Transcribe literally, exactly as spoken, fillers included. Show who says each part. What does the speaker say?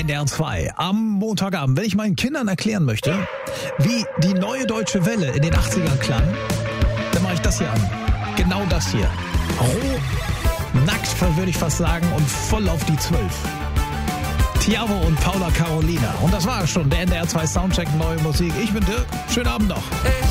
Speaker 1: N D R zwei am Montagabend. Wenn ich meinen Kindern erklären möchte, wie die neue Deutsche Welle in den achtzigern klang, dann mache ich das hier an. Genau das hier. Roh, nackt, würde ich fast sagen, und voll auf die Zwölf. Tiavo und Paula Carolina. Und das war schon der N D R zwei Soundcheck, neue Musik. Ich bin Dirk. Schönen Abend noch.